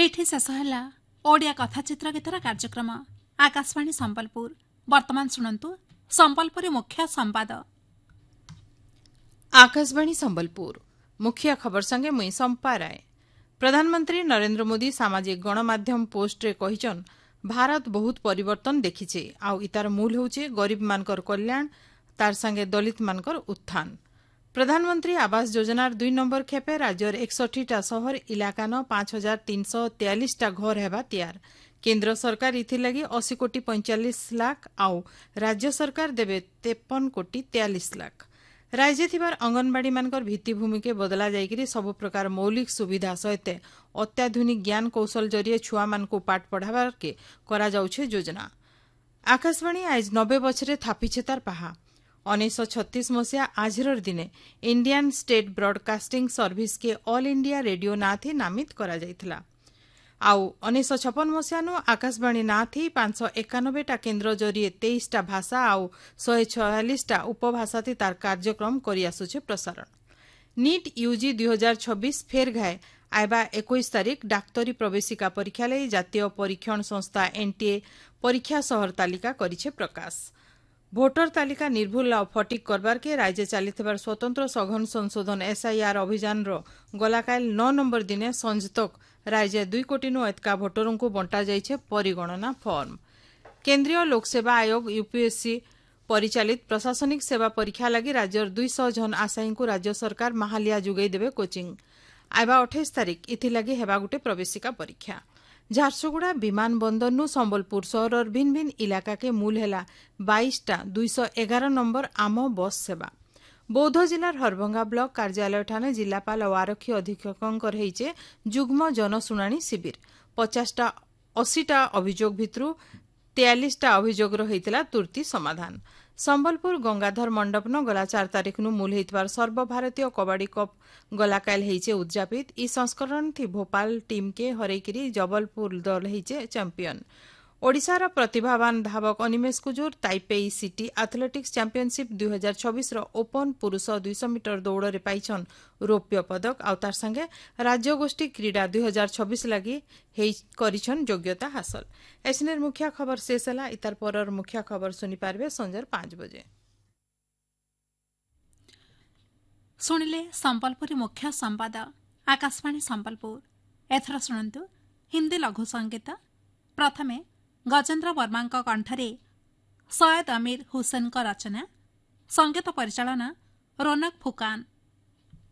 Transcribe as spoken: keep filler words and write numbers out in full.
एठी शेष है ओडिया कथाचित्र गीतर कार्यक्रम आकाशवाणी संबलपुर। वर्तमान शुणु संबलपुरी मुख्य संवाद। आकाशवाणी संबलपुर मुख्य खबर संगे मुई संपा राय। प्रधानमंत्री नरेंद्र मोदी सामाजिक गणमाध्यम पोस्ट रे कहिछन भारत बहुत परिवर्तन देखिछे आउ इतार मूल होचे गरीब मानकर कल्याण तार संगे दलित मानकर उत्थान। प्रधानमंत्री आवास योजनार दुई नंबर खेपे राज्यर एकसठी टा शहर इलाकान पांच हजार तीन सौ तेयालीस टा घर हेबा तैयार। केन्द्र सरकार इथिलागि अस्सी कोटी पैंचालीस लाख आउ राज्य सरकार देवे तेपन कोटी तेयालीस लाख। राज्य थिबार अंगनवाड़ी मानकर भित्तिभूमि के बदला जाइकरी सब प्रकार मौलिक सुविधा सहित अत्याधुनिक ज्ञान कौशल जरिए छुआ मानकु पाठ पढ़ाबार के करा जाउछे योजना। आकाशवाणी आज नब्बे बछरे थापिछे तार पाहा। उन्नीस सौ छत्तीस मसीहा आजर दिने इंडियन स्टेट ब्रॉडकास्टिंग सर्विस के ऑल इंडिया रेडियो ना थी नामित करा जाइथिला। आउ उन्नीस सौ छप्पन मसीहा आकाशवाणी ना थी पांच सौ एकानबे टा केन्द्र जरिए तेईस टा भाषा आउ सौ छयालीस टा उपभाषा थी तार कार्यक्रम करि आसुछे प्रसारण। नीट यूजी दुई हजार छब्बीस फेर घाए आयबा इक्कीस तारीख डाक्तरी प्रवेशिका परीक्षा लई जातीय परीक्षण संस्था एनटीए परीक्षा शहर तालिका करिछे प्रकाश। भोटर तालिका निर्भुल आ फटिक करबार के राज्य चलिथिबार स्वतंत्र सघन संशोधन एसआईआर अभियान रो गलाकाल नौ नंबर दिने संज तक राज्य दुई कोटी नु एतका भोटरों को बंटा जाइछे परिगणना फॉर्म। केंद्रीय लोक सेवा आयोग यूपीएससी परिचालित प्रशासनिक सेवा परीक्षा लगी राज्यर दुई सौ जन आशायी को राज्य सरकार महालिया जुगई देवे कोचिंग। आयबा अठाईस तारीख इथिलागि हेबा गुटे प्रवेशिका परीक्षा। झारसुगुड़ा विमान बंदर नु संबलपुर सहरर भिन्न भिन्न इलाका के मूल हेला बाईस टा दुई सौ एगार नंबर आम बस सेवा। बौद्ध जिलार हरभंगा ब्लॉक कार्यालय ठाने जिलापाल और आरक्षी अधीक्षक हेइचे जुग्म जनशुणाणी शिविर। पचास टा अस्सी टा अभियोग भितरु तेयालीस टा अभियोग रहितला तुर्ती समाधान। संबलपुर गंगाधर मंडप न गला चार तारीख नु मूल हेइतबार सर्वभारतीय कबाड़ी कप गलाकाल हेइचे उद्यापित। ई संस्करण थी भोपाल टीम के हरैकिरी जबलपुर दल हेइचे चैंपियन। ओडिशार प्रतिभावान धावक Animesh Kujur Taipei city athletics championship दुई हजार छब्बीस रो ओपन पुरुष दुई सौ मीटर दौड़ रे पाइछन रौप्य पदक आउ तार संगे राज्यगोष्ठी क्रीड़ा दुई हजार छब्बीस लगी करिछन योग्यता हासिल। एसनेर मुख्य खबर शेष है। इतार परर मुख्य खबर सुनी पारबे संजर पांच बजे। सुनिले संबलपुरी मुख्य संवाद आकाशवाणी संबलपुर। एथर शुणु हिंदी लघु संगीत। प्रथमे गजेन्द्र वर्मा कंठरे सैयद अमीर हुसैन रचना। संगीत परिचालना रौनक फुकान।